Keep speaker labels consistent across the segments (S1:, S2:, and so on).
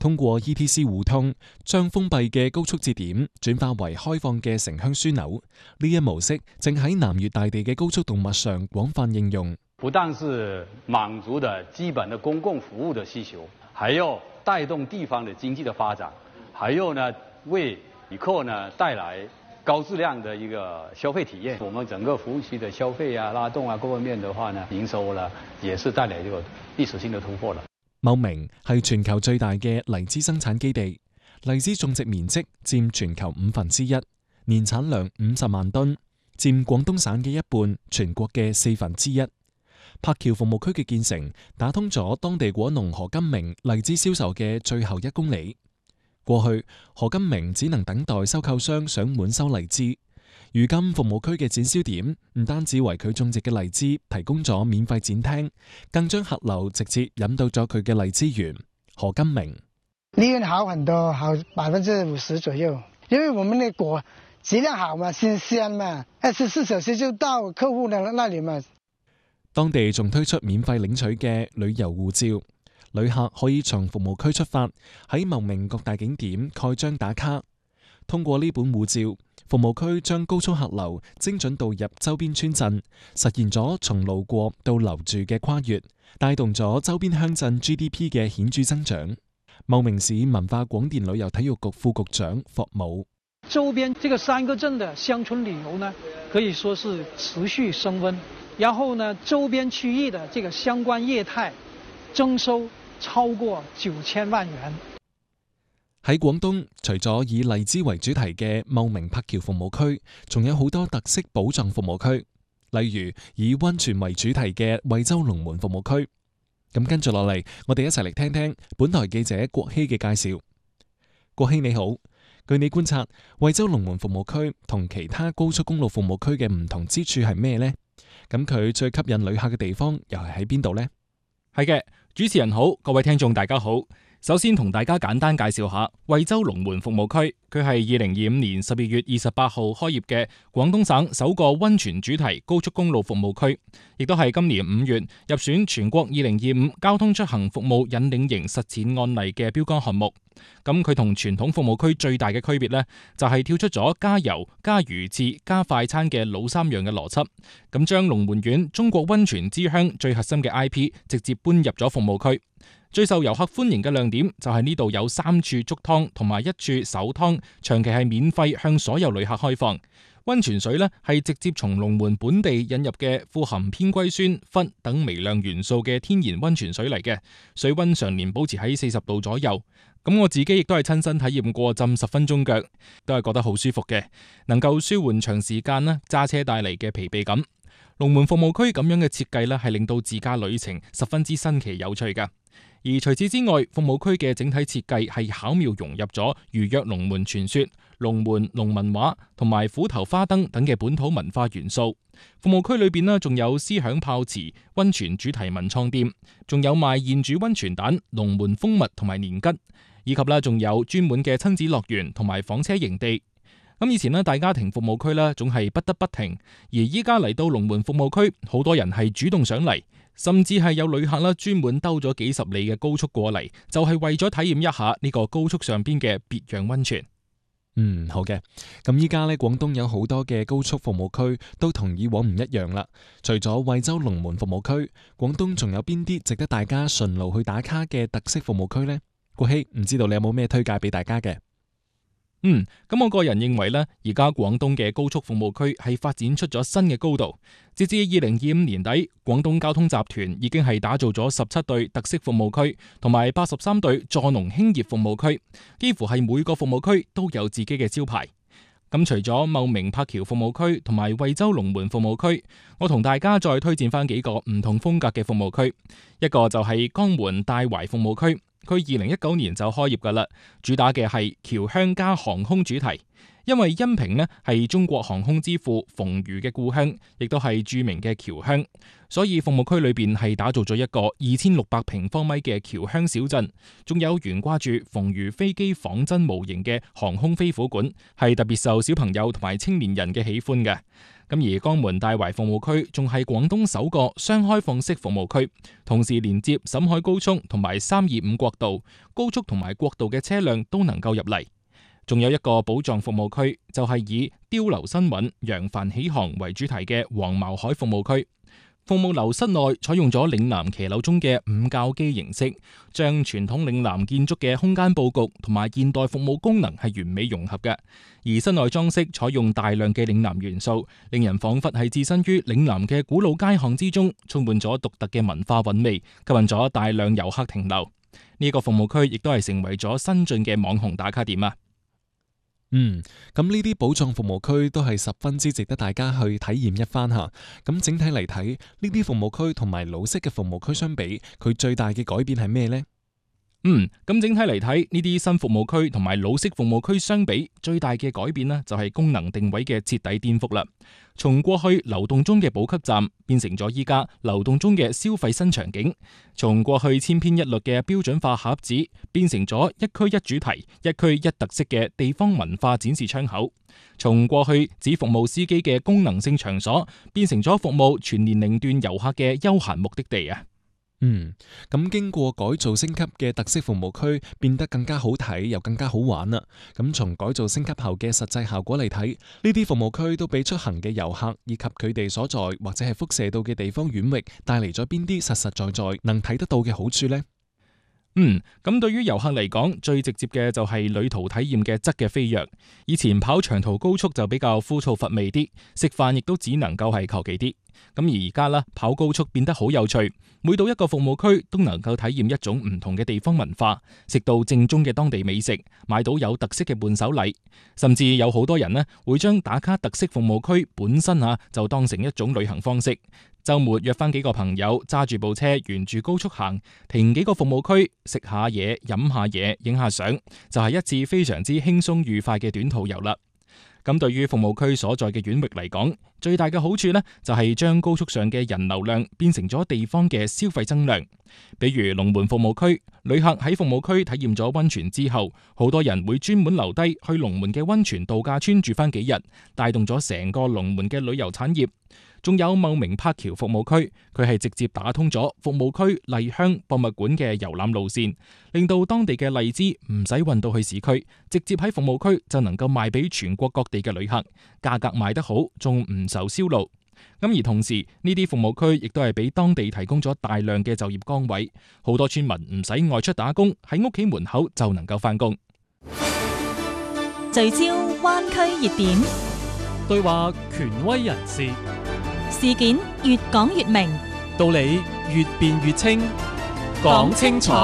S1: 通過 ETC 互通，將封閉嘅高速節點轉化為開放嘅城鄉樞紐。呢一模式正喺南粵大地嘅高速動脈上廣泛應用。
S2: 不但是滿足的基本的公共服務的需求，還要帶動地方的經濟的發展，還有呢為旅客呢帶來高質量的一個消費體驗。我們整個服務區的消費啊、拉動啊各方面的話呢，營收呢也是帶來這個歷史性的突破了。
S1: 茂名係全球最大嘅荔枝生產基地，荔枝種植面積佔全球1/5，年產量50萬噸，佔廣東省嘅一半，全國嘅1/4。柏橋服務區嘅建成，打通咗當地果農何金明荔枝銷售嘅最後1公里。過去何金明只能等待收購商上門收荔枝，如今服務區嘅展銷點唔單止為佢種植嘅荔枝提供咗免費展廳，更將客流直接引到咗佢嘅荔枝園。何金明
S3: 利潤好很多，好50%左右，因為我們的果質量好嘛，新鮮嘛，24小時就到客戶那裡嘛。
S1: 當地仲推出免費領取嘅旅遊護照，旅客可以從服務區出發，喺茂名各大景點蓋章打卡。通過呢本護照，服務區將高速客流精準導入周邊村鎮，實現咗從路過到留住嘅跨越，帶動咗周邊鄉鎮 GDP 嘅顯著增長。茂名市文化廣電旅遊體育局副局長霍武：
S4: 周邊這個3個鎮的鄉村旅遊呢，可以說是持續升溫。然後呢，周邊區域的這個相關業態增收超過9000萬元。
S1: 喺廣東，除咗以荔枝為主題嘅茂名柏橋服務區，仲有好多特色寶藏服務區，例如以溫泉為主題嘅惠州龍門服務區。咁跟住落嚟，我哋一齊嚟聽聽本台記者郭希嘅介紹。郭希你好，據你觀察，惠州龍門服務區同其他高速公路服務區嘅唔同之處係咩呢？咁佢最吸引旅客嘅地方又係喺邊度呢？
S5: 係嘅，主持人好，各位聽眾大家好。首先同大家簡單介紹下惠州龍門服務區，佢係2025年12月28號開業嘅廣東省首個溫泉主題高速公路服務區，亦都係今年5月入選全國2025交通出行服務引領型實踐案例嘅標杆項目。咁佢同傳統服務區最大嘅區別呢，就係跳出咗加油、加魚翅、加快餐嘅老三樣嘅邏輯，咁將龍門縣中國溫泉之鄉最核心嘅 IP 直接搬入咗服務區。最受遊客歡迎嘅亮點就係呢度有3處竹湯同埋1處手湯，長期係免費向所有旅客開放。溫泉水呢係直接從龍門本地引入嘅富含偏硅酸、氟等微量元素嘅天然溫泉水嚟嘅，水溫常年保持喺40度左右。咁我自己亦都係親身體驗過浸10分鐘腳，都係覺得好舒服嘅，能夠舒緩長時間揸車帶嚟嘅疲憊感。龍門服務區咁樣嘅設計呢，係令到自駕旅程十分之新奇有趣㗎。而除此之外，服務區嘅整體設計係巧妙融入咗如約龍門傳說、龍門農民話同埋虎頭花燈等嘅本土文化元素。服務區裏邊呢，仲有思響泡池、溫泉主題文創店，仲有賣現煮溫泉蛋、龍門蜂蜜同埋年桔，以及仲有專門嘅親子樂園同埋房車營地。咁以前大家庭服務區總係不得不停，而依家嚟到龍門服務區，好多人係主動上嚟。甚至係有旅客專門兜咗幾十里嘅高速過嚟，就係為咗體驗一下呢個高速上邊嘅別樣溫泉。
S1: 好嘅。咁依家廣東有好多嘅高速服務區都同以往唔一樣啦。除咗惠州龍門服務區，廣東仲有邊啲值得大家順路去打卡嘅特色服務區呢？國希，唔知道你有冇咩推介俾大家嘅？
S5: 咁我個人認為呢，而家廣東嘅高速服務區係發展出咗新嘅高度。截至2025年底，廣東交通集團已經係打造咗17對特色服務區同埋83對助農興業服務區，幾乎係每個服務區都有自己嘅招牌。咁除咗茂名柏橋服務區同埋惠州龍門服務區，我同大家再推薦翻幾個唔同風格嘅服務區。一個就係江門帶懷服務區。佢2019年就開業噶啦，主打嘅係僑鄉加航空主題。因為恩平呢係中國航空之父馮如嘅故鄉，亦都係著名嘅僑鄉，所以服務區裏邊係打造咗一個2600平方米嘅僑鄉小鎮，仲有懸掛住馮如飛機仿真模型嘅航空飛虎館，係特別受小朋友同埋青年人嘅喜歡嘅。 咁而江門大圍服務區仲係廣東首個雙開放式服務區，同時連接沈海高速同埋325國道，高速同埋國道嘅車輛都能夠入嚟。仲有一個寶藏服務區，就係以碉樓新韻、揚帆起航為主題嘅黃茅海服務區。服務樓室內採用咗嶺南騎樓中嘅五較基形式，將傳統嶺南建築嘅空間佈局同埋現代服務功能係完美融合嘅。而室內裝飾採用大量嘅嶺南元素，令人仿佛係置身於嶺南嘅古老街巷之中，充滿咗獨特嘅文化韻味，吸引咗大量遊客停留。呢個服務區亦都係成為咗新晉嘅網紅打卡點啊！
S1: 咁呢啲寶藏服務區都係十分之值得大家去體驗一番吓。咁整體嚟睇，呢啲服務區同埋老式嘅服務區相比，佢最大嘅改變係咩呢？
S5: 咁整體嚟睇，呢啲新服務區同埋老式服務區相比，最大嘅改變呢就係功能定位嘅徹底顛覆啦。從過去流動中嘅補給站，變成咗依家流動中嘅消費新場景；從過去千篇一律嘅標準化盒子，變成咗一區一主題、一區一特色嘅地方文化展示窗口；從過去只服務司機嘅功能性場所，變成咗服務全年齡段遊客嘅休閒目的地啊！
S1: 咁經過改造升級嘅特色服務區變得更加好睇，又更加好玩啦。咁從改造升級後嘅實際效果嚟睇，呢啲服務區都俾出行嘅遊客以及佢哋所在或者係輻射到嘅地方縣域帶嚟咗邊啲實實在在能睇得到嘅好處呢？
S5: 咁對於遊客嚟講，最直接嘅就係旅途體驗嘅質嘅飛躍。以前跑長途高速就比較枯燥乏味啲，食飯亦都只能夠係求其啲。咁而家啦，跑高速變得好有趣，每到一個服務區都能夠體驗一種唔同嘅地方文化，食到正宗嘅當地美食，買到有特色嘅伴手禮，甚至有好多人呢會將打卡特色服務區本身就當成一種旅行方式。週末約翻幾個朋友揸住部車沿住高速行，停幾個服務區食下嘢、飲下嘢、影下相，就係一次非常之輕鬆愉快嘅短途遊啦。咁對於服務區所在嘅縣域嚟講，最大嘅好處呢，就係將高速上嘅人流量變成咗地方嘅消費增量。比如龍門服務區，旅客喺服務區體驗咗溫泉之後，好多人會專門留低去龍門嘅溫泉度假村住翻幾日，帶動咗成個龍門嘅旅遊產業。仲有茂名柏橋服務區，佢係直接打通咗服務區麗香博物館嘅遊覽路線，令到當地嘅荔枝唔使運到去市區，直接喺服務區就能夠賣俾全國各地嘅旅客，價格賣得好，仲唔受銷路。咁而同時，呢啲服務區亦都係俾當地提供咗大量嘅就業崗位，好多村民唔使外出打工，喺屋企門口就能夠返工。
S6: 聚焦灣區熱點，
S7: 對話權威人士，
S6: 事件越講越明，
S7: 道理越辯越清，講清楚。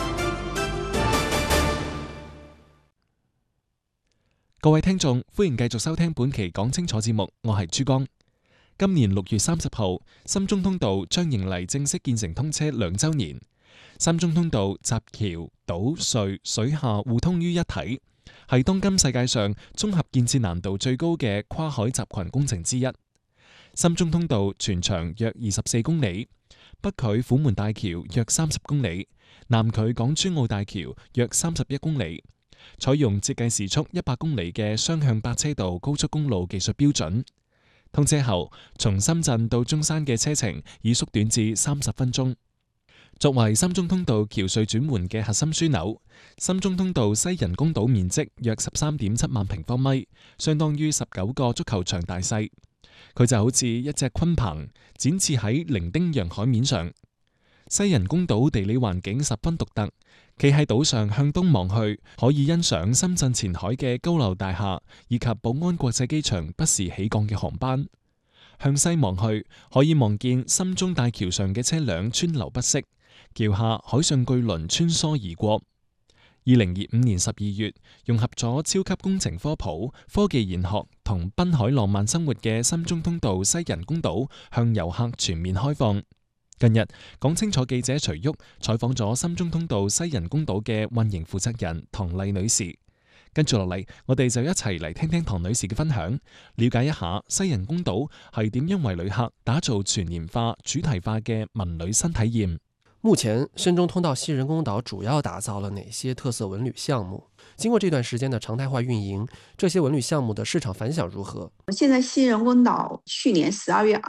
S1: 各位聽眾，歡迎繼續收聽本期講清楚節目，我係珠江。今年6月30號，深中通道將迎嚟正式建成通車2週年。深中通道集橋、島、隧、水下互通於一體，係當今世界上綜合建設難度最高嘅跨海集群工程之一。深中通道全長約24公里，北距虎門大橋約30公里，南距港珠澳大橋約31公里，採用設計時速100公里嘅雙向8車道高速公路技術標準。通車後，從深圳到中山嘅車程已縮短至30分鐘。作為深中通道橋隧轉換嘅核心樞紐，深中通道西人工島面積約13.7萬平方米，相當於19個足球場大細。佢就好似一隻鯤鵬展翅喺伶仃洋海面上。西人工島地理環境十分獨特，企喺島上向東望去，可以欣賞深圳前海嘅高樓大廈以及寶安國際機場不時起降嘅航班。向西望去，可以望見深中大橋上嘅車輛川流不息，橋下海上巨輪穿梭而過。2025年12月，融合咗超級工程科普、科技研學同濱海浪漫生活嘅深中通道西人工島向遊客全面開放。近日，講清楚記者徐旭採訪咗深中通道西人工島嘅運營負責人唐麗女士。跟住落嚟，我哋就一齊嚟聽聽唐女士嘅分享，了解一下西人工島係點樣為旅客打造全年化、主題化嘅文旅新體驗。
S8: 目前深中通道西人工岛主要打造了哪些特色文旅项目？经过这段时间的常态化运营，这些文旅项目的市场反响如何？
S9: 现在西人工岛去年12月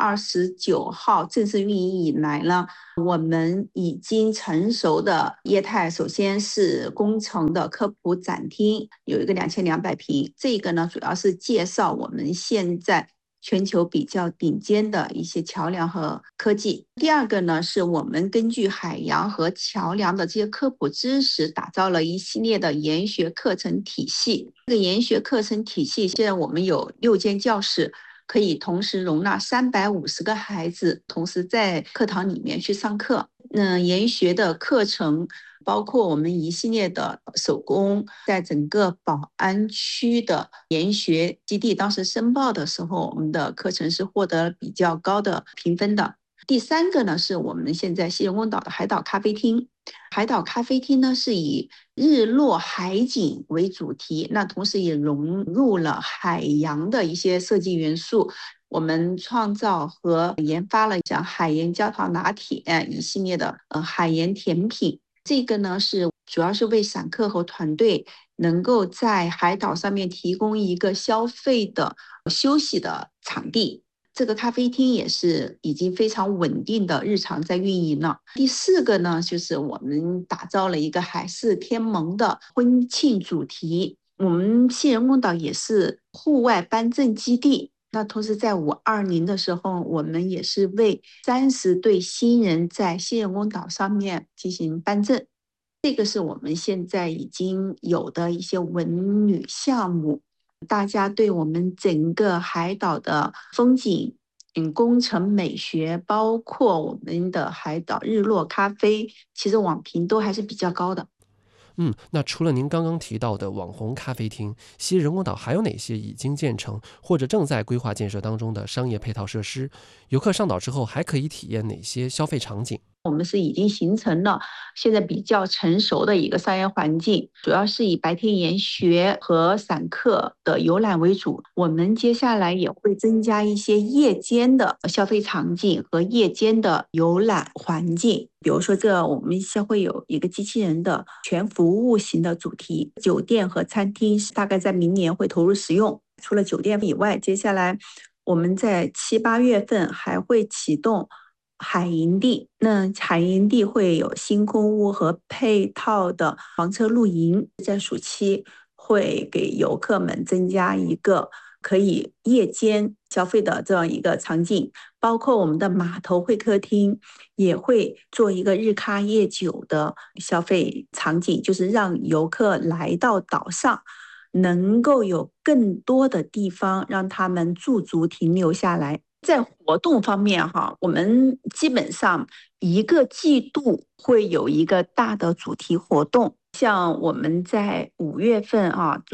S9: 29号正式运营以来呢，我们已经成熟的业态，首先是工程的科普展厅，有一个2200平，这个呢主要是介绍我们现在全球比较顶尖的一些桥梁和科技。第二个呢，是我们根据海洋和桥梁的这些科普知识，打造了一系列的研学课程体系。这个研学课程体系，现在我们有6间教室，可以同时容纳350个孩子，同时在课堂里面去上课。研学的课程包括我们一系列的手工，在整个宝安区的研学基地当时申报的时候，我们的课程是获得比较高的评分的。第三个呢，是我们现在西人工岛的海岛咖啡厅。海岛咖啡厅呢，是以日落海景为主题，那同时也融入了海洋的一些设计元素。我们创造和研发了像海盐焦糖拿铁一系列的海盐甜品。这个呢，是主要是为散客和团队能够在海岛上面提供一个消费的休息的场地。这个咖啡厅也是已经非常稳定的日常在运营了。第4个呢，就是我们打造了一个海誓天盟的婚庆主题。我们西人工岛也是户外颁证基地，那同时在520的时候，我们也是为30对新人在西人工岛上面进行颁证。这个是我们现在已经有的一些文旅项目。大家对我们整个海岛的风景、工程美学，包括我们的海岛日落咖啡，其实网评都还是比较高的。
S8: 那除了您刚刚提到的网红咖啡厅，西人工岛还有哪些已经建成或者正在规划建设当中的商业配套设施？游客上岛之后还可以体验哪些消费场景？
S9: 我们是已经形成了现在比较成熟的一个商业环境，主要是以白天研学和散客的游览为主。我们接下来也会增加一些夜间的消费场景和夜间的游览环境。比如说我们将会有一个机器人的全服务型的主题，酒店和餐厅大概在明年会投入使用。除了酒店以外，接下来我们在7、8月份还会启动海营地，那海营地会有星空屋和配套的房车露营，在暑期会给游客们增加一个可以夜间消费的这样一个场景。包括我们的码头会客厅也会做一个日咖夜酒的消费场景，就是让游客来到岛上能够有更多的地方让他们驻足停留下来。在活动方面我们基本上1个季度会有一个大的主题活动，像我们在5月份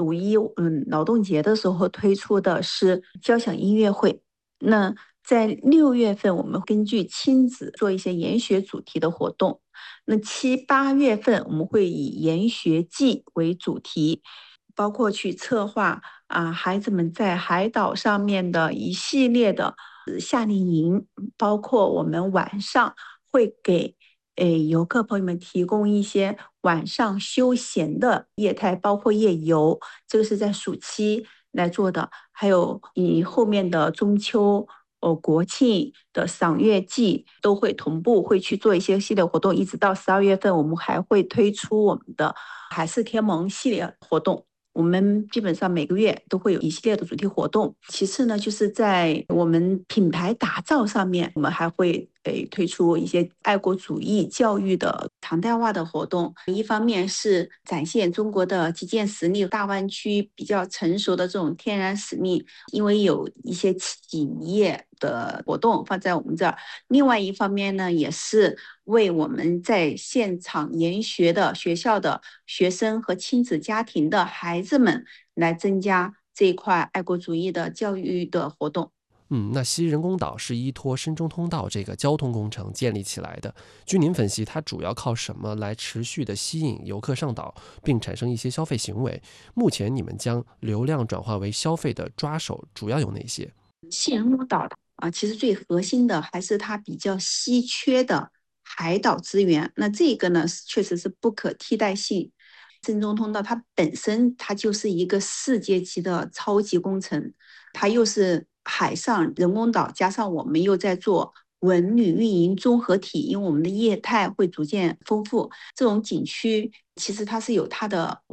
S9: 5·1劳动节的时候推出的是交响音乐会。那在6月份我们根据亲子做一些研学主题的活动。那7、8月份我们会以研学季为主题，包括去策划孩子们在海岛上面的一系列的夏令营，包括我们晚上会给游客朋友们提供一些晚上休闲的业态，包括夜游，这个是在暑期来做的。还有以后面的中秋、国庆的赏月季都会同步会去做一些系列活动，一直到12月份，我们还会推出我们的海誓天盟系列活动。我们基本上每个月都会有一系列的主题活动。其次呢，就是在我们品牌打造上面，我们还会推出一些爱国主义教育的常态化的活动。一方面是展现中国的基建实力，大湾区比较成熟的这种天然实力，因为有一些企业的活动放在我们这儿。另外一方面呢，也是为我们在现场研学的学校的学生和亲子家庭的孩子们来增加这一块爱国主义的教育的活动。
S8: 那西人工岛是依托深中通道这个交通工程建立起来的，据您分析，它主要靠什么来持续的吸引游客上岛，并产生一些消费行为？目前你们将流量转化为消费的抓手主要有哪些？
S9: 西人工岛其实最核心的还是它比较稀缺的海岛资源，那这个呢确实是不可替代性。深中通道它本身它就是一个世界级的超级工程，它又是海上人工岛，加上我们又在做文旅运营综合体，因为我们的业态会逐渐丰富，这种景区其实它是有它的